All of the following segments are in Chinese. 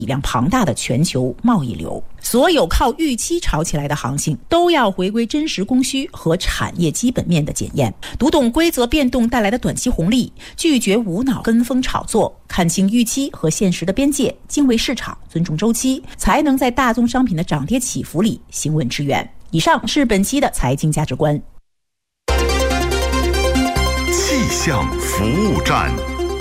体量庞大的全球贸易流。所有靠预期炒起来的行情都要回归真实供需和产业基本面的检验，读懂规则变动带来的短期红利，拒绝无脑跟风炒作，看清预期和现实的边界，敬畏市场，尊重周期，才能在大宗商品的涨跌起伏里行稳致远。以上是本期的财经价值观。 气象服务站。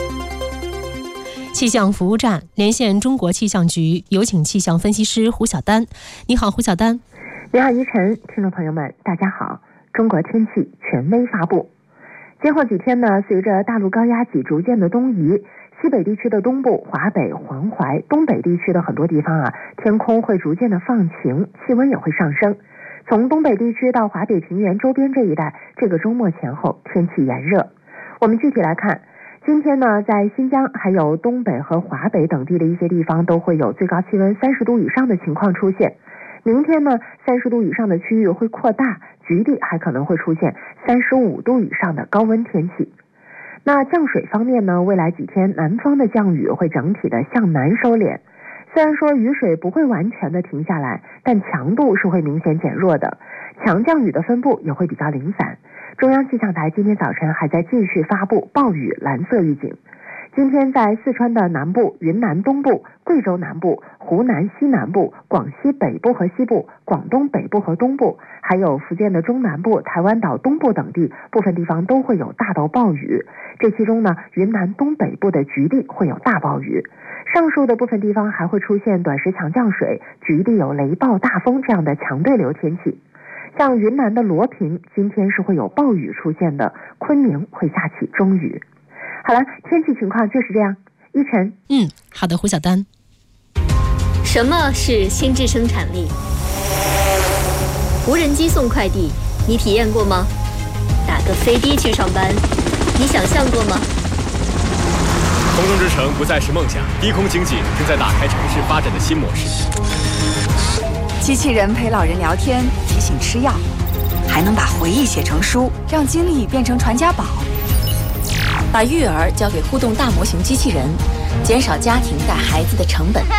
气象服务站连线中国气象局，有请气象分析师胡晓丹。你好，胡晓丹。 你好，依晨，听众朋友们，大家好。中国天气权威发布。今后几天呢，随着大陆高压脊逐渐的东移，西北地区的东部、华北、黄淮、东北地区的很多地方天空会逐渐的放晴，气温也会上升。从东北地区到华北平原周边这一带，这个周末前后天气炎热。我们具体来看，今天呢，在新疆还有东北和华北等地的一些地方都会有最高气温30度以上的情况出现。明天呢，30度以上的区域会扩大，局地还可能会出现35度以上的高温天气。那降水方面呢，未来几天南方的降雨会整体的向南收敛。虽然说雨水不会完全的停下来，但强度是会明显减弱的，强降雨的分布也会比较零散。中央气象台今天早晨还在继续发布暴雨蓝色预警。今天在四川的南部、云南东部、贵州南部、湖南西南部、广西北部和西部、广东北部和东部，还有福建的中南部、台湾岛东部等地，部分地方都会有大到暴雨。这其中呢，云南东北部的局地会有大暴雨。上述的部分地方还会出现短时强降水，局地有雷暴大风这样的强对流天气。像云南的罗平今天是会有暴雨出现的，昆明会下起中雨。好了，天气情况就是这样。依晨。 好的，胡晓丹。 什么是心智生产力？无人机送快递，你体验过吗？打个飞的去上班，你想象过吗？ 空中之城不再是梦想，低空经济正在打开城市发展的新模式。 机器人陪老人聊天，提醒吃药，还能把回忆写成书，让经历变成传家宝。把育儿交给互动大模型机器人，减少家庭带孩子的成本。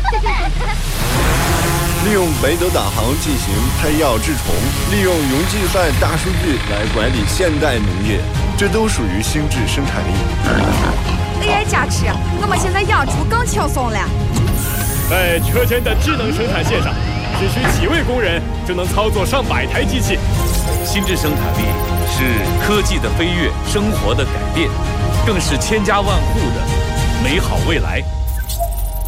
利用北斗导航进行配药治虫，利用云计算大数据来管理现代农业，这都属于心智生产力。 AI 加持，我们现在养猪更轻松了。 在车间的智能生产线上，只需几位工人就能操作上百台机器。 心智生产力是科技的飞跃，生活的改变，更是千家万户的美好未来。